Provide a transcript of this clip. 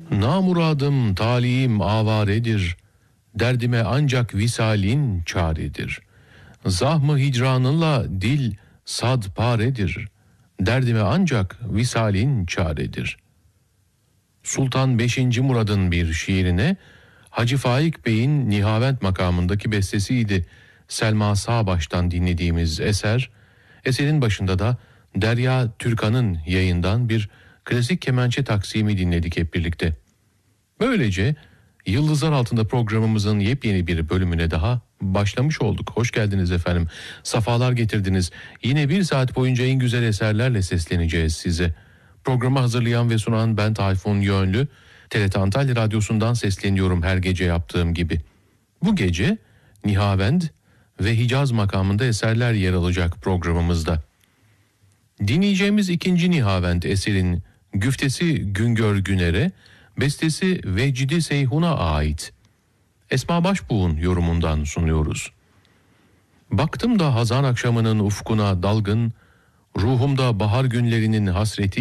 Namuradım talihim avaredir, derdime ancak visalin çaredir. Zahmı hicranınla dil sad paredir, derdime ancak visalin çaredir. Sultan 5. Murad'ın bir şiirine Hacı Faik Bey'in Nihavent makamındaki bestesiydi Selma Sağbaş'tan dinlediğimiz eser. Eserin başında da Derya Türkan'ın yayından bir klasik kemençe taksimi dinledik hep birlikte. Böylece Yıldızlar Altında programımızın yepyeni bir bölümüne daha başlamış olduk. Hoş geldiniz efendim. Safalar getirdiniz. Yine bir saat boyunca en güzel eserlerle sesleneceğiz size. Programı hazırlayan ve sunan ben Tayfun Yönlü. TRT Antalya Radyosu'ndan sesleniyorum her gece yaptığım gibi. Bu gece Nihavend ve Hicaz makamında eserler yer alacak programımızda. Dinleyeceğimiz ikinci Nihavend eserin güftesi Güngör Güner'e, bestesi Vecdi Seyhun'a ait. Esma Başbuğ'un yorumundan sunuyoruz. Baktım da hazan akşamının ufkuna dalgın, ruhumda bahar günlerinin hasreti